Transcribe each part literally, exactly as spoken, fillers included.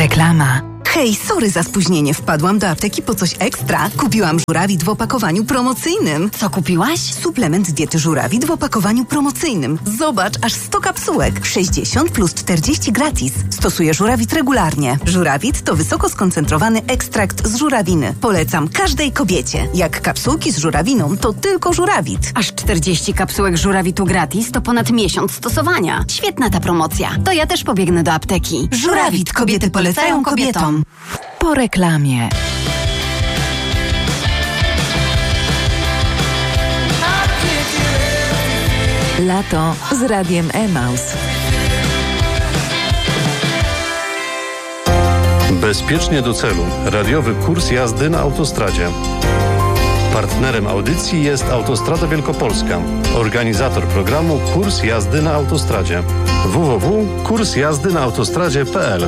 Reklama. Hej, sorry za spóźnienie. Wpadłam do apteki po coś ekstra. Kupiłam żurawit w opakowaniu promocyjnym. Co kupiłaś? Suplement diety żurawit w opakowaniu promocyjnym. Zobacz, aż sto kapsułek. sześćdziesiąt plus czterdzieści gratis. Stosuję żurawit regularnie. Żurawit to wysoko skoncentrowany ekstrakt z żurawiny. Polecam każdej kobiecie. Jak kapsułki z żurawiną, to tylko żurawit. Aż czterdzieści kapsułek żurawitu gratis to ponad miesiąc stosowania. Świetna ta promocja. To ja też pobiegnę do apteki. Żurawit. Kobiety polecają kobietom. Po reklamie. Lato z Radiem Emaus. Bezpiecznie do celu. Radiowy kurs jazdy na autostradzie. Partnerem audycji jest Autostrada Wielkopolska. Organizator programu Kurs jazdy na autostradzie. w w w kropka kurs jazdy na autostradzie kropka p l.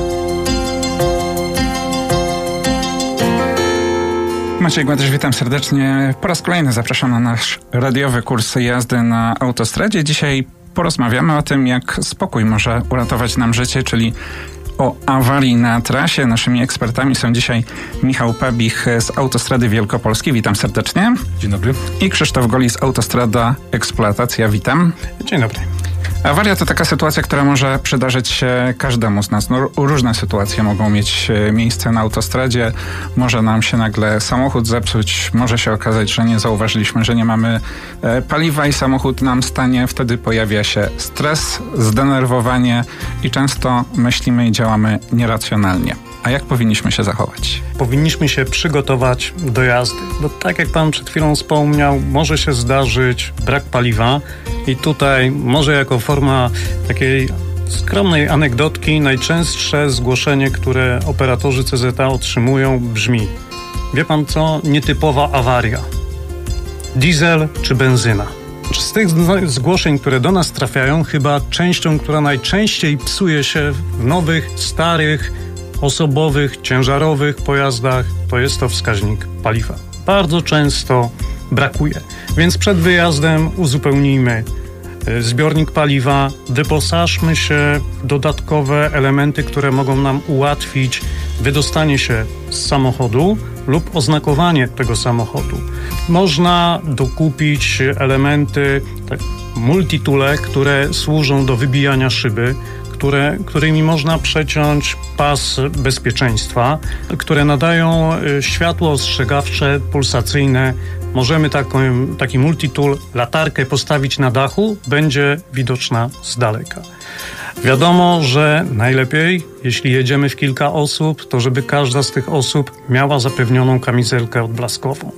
Maciej Gładysz, witam serdecznie. Po raz kolejny zapraszam na nasz radiowy kurs jazdy na autostradzie. Dzisiaj porozmawiamy o tym, jak spokój może uratować nam życie, czyli o awarii na trasie. Naszymi ekspertami są dzisiaj Michał Pabich z Autostrady Wielkopolskiej. Witam serdecznie. Dzień dobry. I Krzysztof Goli z Autostrada Eksploatacja. Witam. Dzień dobry. Awaria to taka sytuacja, która może przydarzyć się każdemu z nas. No, różne sytuacje mogą mieć miejsce na autostradzie. Może nam się nagle samochód zepsuć. Może się okazać, że nie zauważyliśmy, że nie mamy e, paliwa i samochód nam stanie. Wtedy pojawia się stres, zdenerwowanie i często myślimy i działamy nieracjonalnie. A jak powinniśmy się zachować? Powinniśmy się przygotować do jazdy, bo tak jak pan przed chwilą wspomniał, może się zdarzyć brak paliwa i tutaj może jako forma takiej skromnej anegdotki najczęstsze zgłoszenie, które operatorzy C Z A otrzymują, brzmi: wie pan co? Nietypowa awaria. Diesel czy benzyna? Z tych zgłoszeń, które do nas trafiają, chyba częścią, która najczęściej psuje się w nowych, starych, osobowych, ciężarowych pojazdach, to jest to wskaźnik paliwa. Bardzo często brakuje. Więc przed wyjazdem uzupełnijmy zbiornik paliwa, wyposażmy się w dodatkowe elementy, które mogą nam ułatwić wydostanie się z samochodu lub oznakowanie tego samochodu. Można dokupić elementy, tak, multitoole, które służą do wybijania szyby, Które, którymi można przeciąć pas bezpieczeństwa, które nadają światło ostrzegawcze, pulsacyjne. Możemy taką, taki multitool, latarkę postawić na dachu, będzie widoczna z daleka. Wiadomo, że najlepiej, jeśli jedziemy w kilka osób, to żeby każda z tych osób miała zapewnioną kamizelkę odblaskową.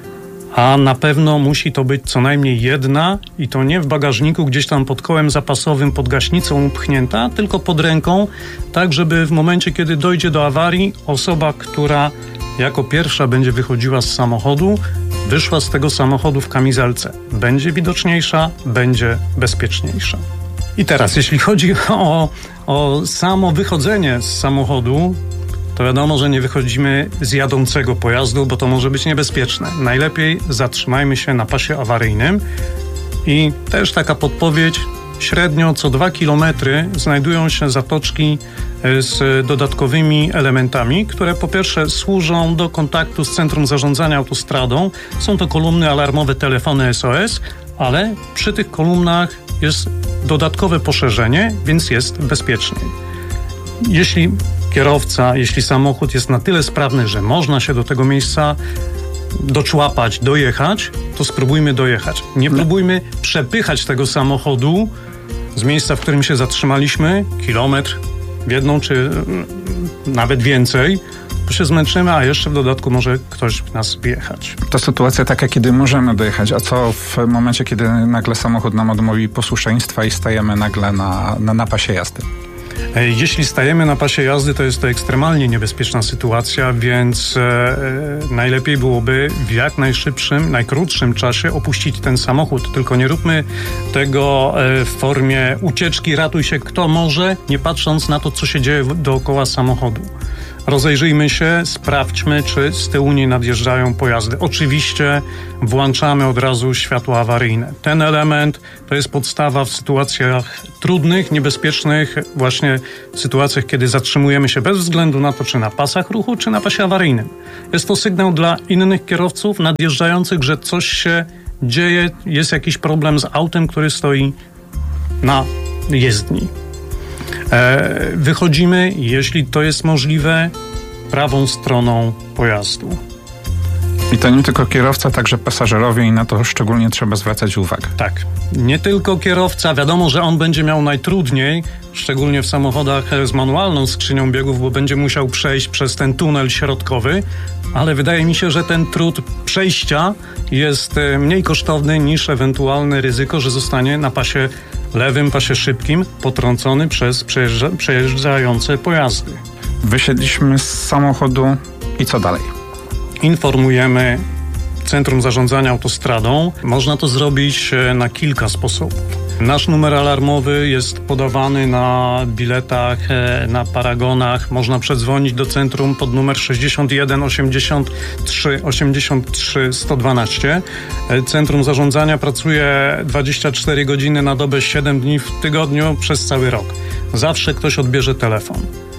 A na pewno musi to być co najmniej jedna i to nie w bagażniku gdzieś tam pod kołem zapasowym, pod gaśnicą upchnięta, tylko pod ręką, tak żeby w momencie, kiedy dojdzie do awarii, osoba, która jako pierwsza będzie wychodziła z samochodu, wyszła z tego samochodu w kamizelce. Będzie widoczniejsza, będzie bezpieczniejsza. I teraz, jeśli chodzi o, o samo wychodzenie z samochodu, to wiadomo, że nie wychodzimy z jadącego pojazdu, bo to może być niebezpieczne. Najlepiej zatrzymajmy się na pasie awaryjnym i też taka podpowiedź, średnio co dwa kilometry znajdują się zatoczki z dodatkowymi elementami, które po pierwsze służą do kontaktu z Centrum Zarządzania Autostradą. Są to kolumny alarmowe, telefony S O S, ale przy tych kolumnach jest dodatkowe poszerzenie, więc jest bezpieczniej. Jeśli kierowca, jeśli samochód jest na tyle sprawny, że można się do tego miejsca doczłapać, dojechać, to spróbujmy dojechać. Nie próbujmy przepychać tego samochodu z miejsca, w którym się zatrzymaliśmy, kilometr w jedną czy nawet więcej, bo się zmęczymy, a jeszcze w dodatku może ktoś nas wjechać. To sytuacja taka, kiedy możemy dojechać, a co w momencie, kiedy nagle samochód nam odmówi posłuszeństwa i stajemy nagle na, na, na pasie jazdy? Jeśli stajemy na pasie jazdy, to jest to ekstremalnie niebezpieczna sytuacja, więc e, najlepiej byłoby w jak najszybszym, najkrótszym czasie opuścić ten samochód. Tylko nie róbmy tego e, w formie ucieczki, ratuj się kto może, nie patrząc na to, co się dzieje dookoła samochodu. rozejrzyjmy się, sprawdźmy, czy z tyłu nie nadjeżdżają pojazdy. Oczywiście włączamy od razu światła awaryjne. Ten element to jest podstawa w sytuacjach trudnych, niebezpiecznych, właśnie w sytuacjach, kiedy zatrzymujemy się bez względu na to, czy na pasach ruchu, czy na pasie awaryjnym. Jest to sygnał dla innych kierowców nadjeżdżających, że coś się dzieje, jest jakiś problem z autem, który stoi na jezdni. E, wychodzimy, jeśli to jest możliwe, prawą stroną pojazdu. I to nie tylko kierowca, także pasażerowie i na to szczególnie trzeba zwracać uwagę. Tak. Nie tylko kierowca. Wiadomo, że on będzie miał najtrudniej, szczególnie w samochodach z manualną skrzynią biegów, bo będzie musiał przejść przez ten tunel środkowy, ale wydaje mi się, że ten trud przejścia jest mniej kosztowny niż ewentualne ryzyko, że zostanie na pasie lewym, pasie szybkim potrącony przez przejeżdża, przejeżdżające pojazdy. Wysiedliśmy z samochodu i co dalej? Informujemy Centrum Zarządzania Autostradą. Można to zrobić na kilka sposobów. Nasz numer alarmowy jest podawany na biletach, na paragonach. Można przedzwonić do centrum pod numer sześćdziesiąt jeden osiemdziesiąt trzy osiemdziesiąt trzy sto dwanaście. Centrum Zarządzania pracuje dwadzieścia cztery godziny na dobę, siedem dni w tygodniu przez cały rok. Zawsze ktoś odbierze telefon.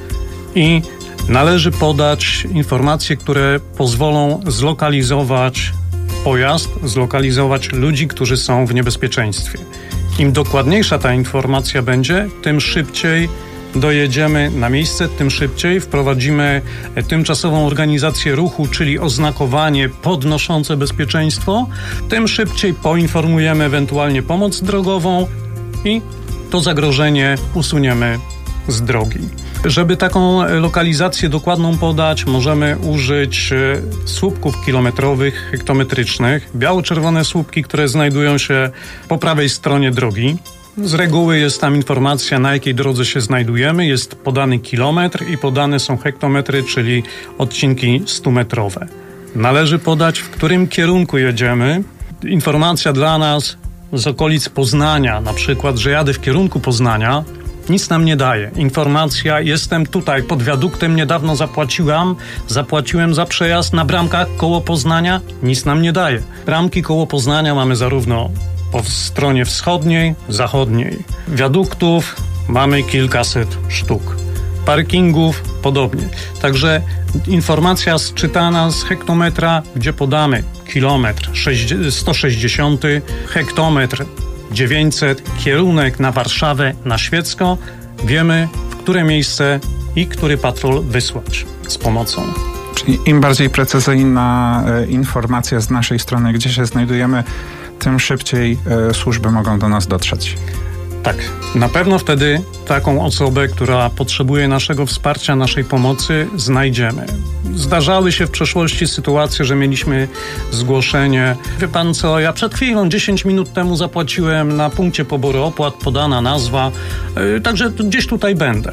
I należy podać informacje, które pozwolą zlokalizować pojazd, zlokalizować ludzi, którzy są w niebezpieczeństwie. Im dokładniejsza ta informacja będzie, tym szybciej dojedziemy na miejsce, tym szybciej wprowadzimy tymczasową organizację ruchu, czyli oznakowanie podnoszące bezpieczeństwo, tym szybciej poinformujemy ewentualnie pomoc drogową i to zagrożenie usuniemy z drogi. Żeby taką lokalizację dokładną podać, możemy użyć słupków kilometrowych, hektometrycznych, biało-czerwone słupki, które znajdują się po prawej stronie drogi. Z reguły jest tam informacja, na jakiej drodze się znajdujemy, jest podany kilometr i podane są hektometry, czyli odcinki stumetrowe. Należy podać, w którym kierunku jedziemy. Informacja dla nas z okolic Poznania, na przykład, że jadę w kierunku Poznania, nic nam nie daje. Informacja, jestem tutaj pod wiaduktem, niedawno zapłaciłam, zapłaciłem za przejazd na bramkach koło Poznania, nic nam nie daje. Bramki koło Poznania mamy zarówno po stronie wschodniej, zachodniej. Wiaduktów mamy kilkaset sztuk. Parkingów podobnie. Także informacja sczytana z hektometra, gdzie podamy kilometr sto sześćdziesiąt, hektometr dziewięćset, kierunek na Warszawę, na Świecko, wiemy, w które miejsce i który patrol wysłać z pomocą. Czyli im bardziej precyzyjna e, informacja z naszej strony, gdzie się znajdujemy, tym szybciej e, służby mogą do nas dotrzeć. Tak, na pewno wtedy taką osobę, która potrzebuje naszego wsparcia, naszej pomocy, znajdziemy. Zdarzały się w przeszłości sytuacje, że mieliśmy zgłoszenie. Wie pan co, ja przed chwilą, dziesięć minut temu zapłaciłem na punkcie poboru opłat, podana nazwa, yy, także gdzieś tutaj będę.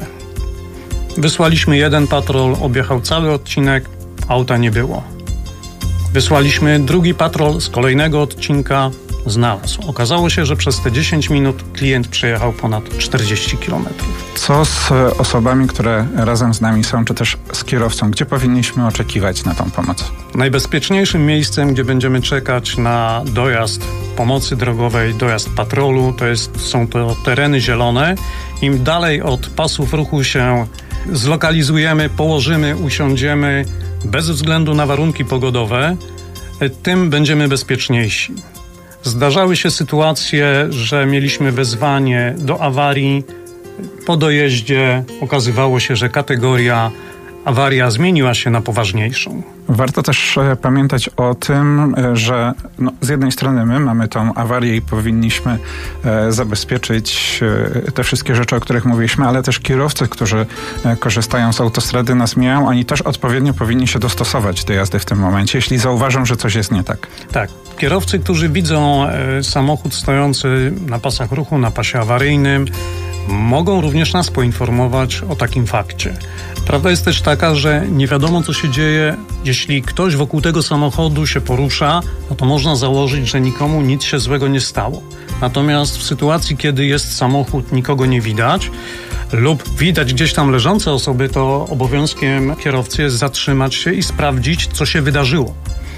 Wysłaliśmy jeden patrol, objechał cały odcinek, auta nie było. Wysłaliśmy drugi patrol z kolejnego odcinka, znalazł. Okazało się, że przez te dziesięć minut klient przejechał ponad czterdzieści kilometrów. Co z osobami, które razem z nami są, czy też z kierowcą? Gdzie powinniśmy oczekiwać na tą pomoc? Najbezpieczniejszym miejscem, gdzie będziemy czekać na dojazd pomocy drogowej, dojazd patrolu, to jest, są to tereny zielone. Im dalej od pasów ruchu się zlokalizujemy, położymy, usiądziemy, bez względu na warunki pogodowe, tym będziemy bezpieczniejsi. Zdarzały się sytuacje, że mieliśmy wezwanie do awarii. Po dojeździe okazywało się, że kategoria awaria zmieniła się na poważniejszą. Warto też e, pamiętać o tym, e, że no, z jednej strony my mamy tą awarię i powinniśmy e, zabezpieczyć e, te wszystkie rzeczy, o których mówiliśmy, ale też kierowcy, którzy e, korzystają z autostrady, nas mijają, oni też odpowiednio powinni się dostosować do jazdy w tym momencie, jeśli zauważą, że coś jest nie tak. Tak. Kierowcy, którzy widzą e, samochód stojący na pasach ruchu, na pasie awaryjnym, mogą również nas poinformować o takim fakcie. Prawda jest też taka, że nie wiadomo, co się dzieje. Jeśli ktoś wokół tego samochodu się porusza, no to można założyć, że nikomu nic się złego nie stało. Natomiast w sytuacji, kiedy jest samochód, nikogo nie widać, lub widać gdzieś tam leżące osoby, to obowiązkiem kierowcy jest zatrzymać się i sprawdzić, co się wydarzyło.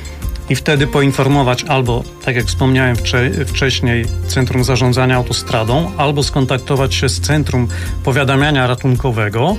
I wtedy poinformować albo, tak jak wspomniałem wcze- wcześniej, Centrum Zarządzania Autostradą, albo skontaktować się z Centrum Powiadamiania Ratunkowego,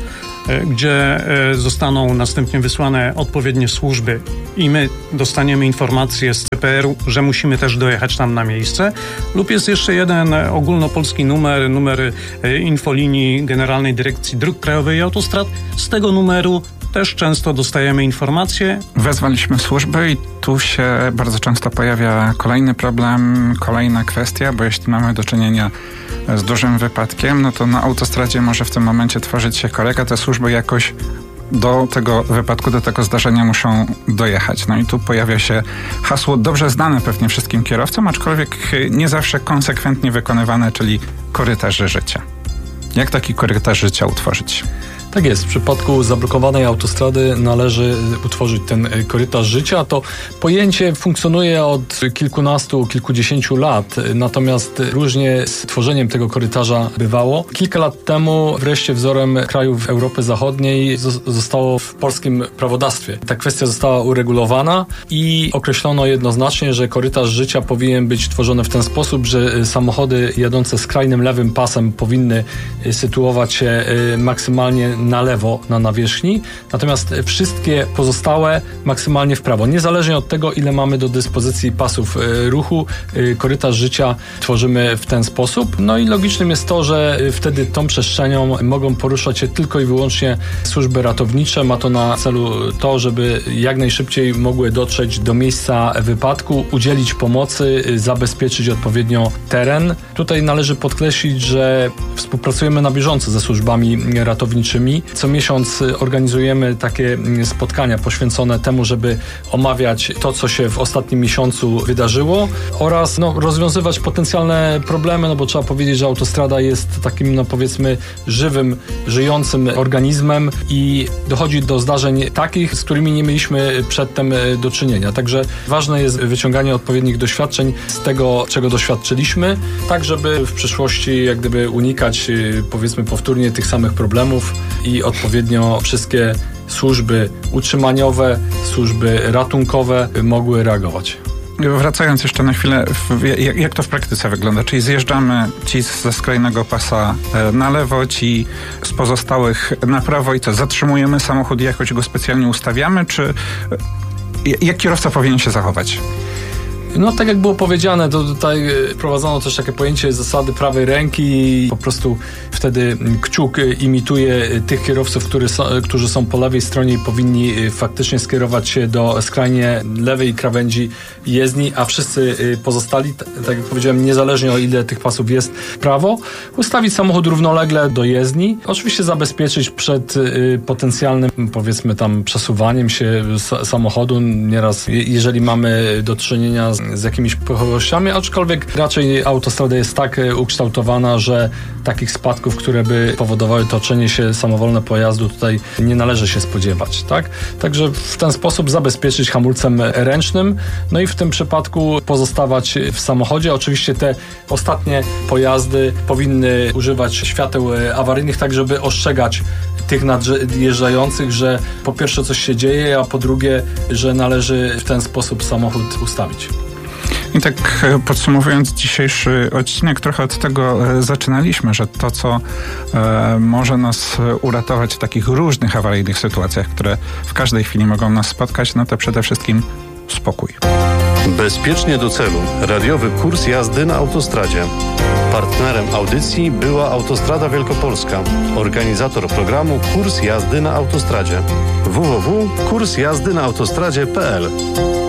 gdzie zostaną następnie wysłane odpowiednie służby i my dostaniemy informację z C P R u, że musimy też dojechać tam na miejsce. Lub jest jeszcze jeden ogólnopolski numer, numer infolinii Generalnej Dyrekcji Dróg Krajowych i Autostrad. Z tego numeru też często dostajemy informacje. Wezwaliśmy służby i tu się bardzo często pojawia kolejny problem, kolejna kwestia, bo jeśli mamy do czynienia z dużym wypadkiem, no to na autostradzie może w tym momencie tworzyć się koreka, te służby jakoś do tego wypadku, do tego zdarzenia muszą dojechać. No i tu pojawia się hasło dobrze znane pewnie wszystkim kierowcom, aczkolwiek nie zawsze konsekwentnie wykonywane, czyli korytarz życia. Jak taki korytarz życia utworzyć? Tak jest. W przypadku zablokowanej autostrady należy utworzyć ten korytarz życia. To pojęcie funkcjonuje od kilkunastu, kilkudziesięciu lat, natomiast różnie z tworzeniem tego korytarza bywało. Kilka lat temu wreszcie wzorem krajów Europy Zachodniej zostało w polskim prawodawstwie. Ta kwestia została uregulowana i określono jednoznacznie, że korytarz życia powinien być tworzony w ten sposób, że samochody jadące skrajnym lewym pasem powinny sytuować się maksymalnie na lewo na nawierzchni, natomiast wszystkie pozostałe maksymalnie w prawo. Niezależnie od tego, ile mamy do dyspozycji pasów ruchu, korytarz życia tworzymy w ten sposób. No i logicznym jest to, że wtedy tą przestrzenią mogą poruszać się tylko i wyłącznie służby ratownicze. Ma to na celu to, żeby jak najszybciej mogły dotrzeć do miejsca wypadku, udzielić pomocy, zabezpieczyć odpowiednio teren. Tutaj należy podkreślić, że współpracujemy na bieżąco ze służbami ratowniczymi. Co miesiąc organizujemy takie spotkania poświęcone temu, żeby omawiać to, co się w ostatnim miesiącu wydarzyło oraz no, rozwiązywać potencjalne problemy, no bo trzeba powiedzieć, że autostrada jest takim, no powiedzmy, żywym, żyjącym organizmem i dochodzi do zdarzeń takich, z którymi nie mieliśmy przedtem do czynienia. Także ważne jest wyciąganie odpowiednich doświadczeń z tego, czego doświadczyliśmy, tak żeby w przyszłości jak gdyby unikać, powiedzmy, powtórnie tych samych problemów i odpowiednio wszystkie służby utrzymaniowe, służby ratunkowe mogły reagować. Wracając jeszcze na chwilę, jak, jak to w praktyce wygląda? Czyli zjeżdżamy ci ze skrajnego pasa na lewo, ci z pozostałych na prawo i co? Zatrzymujemy samochód i jakoś go specjalnie ustawiamy? Czy jak kierowca powinien się zachować? No tak jak było powiedziane, to tutaj wprowadzono też takie pojęcie zasady prawej ręki i po prostu wtedy kciuk imituje tych kierowców, który są, którzy są po lewej stronie i powinni faktycznie skierować się do skrajnie lewej krawędzi jezdni, a wszyscy pozostali, tak jak powiedziałem, niezależnie o ile tych pasów jest prawo, ustawić samochód równolegle do jezdni, oczywiście zabezpieczyć przed potencjalnym, powiedzmy tam, przesuwaniem się samochodu. Nieraz, jeżeli mamy do czynienia z z jakimiś pojemnościami, aczkolwiek raczej autostrada jest tak ukształtowana, że takich spadków, które by powodowały toczenie się samowolne pojazdu, tutaj nie należy się spodziewać, tak? Także w ten sposób zabezpieczyć hamulcem ręcznym, no i w tym przypadku pozostawać w samochodzie. Oczywiście te ostatnie pojazdy powinny używać świateł awaryjnych, tak żeby ostrzegać tych nadjeżdżających, że po pierwsze coś się dzieje, a po drugie, że należy w ten sposób samochód ustawić. I tak podsumowując dzisiejszy odcinek, trochę od tego zaczynaliśmy, że to, co e, może nas uratować w takich różnych awaryjnych sytuacjach, które w każdej chwili mogą nas spotkać, no to przede wszystkim spokój. Bezpiecznie do celu. Radiowy kurs jazdy na autostradzie. Partnerem audycji była Autostrada Wielkopolska. Organizator programu Kurs jazdy na autostradzie. w w w kropka kurs jazdy na autostradzie kropka p l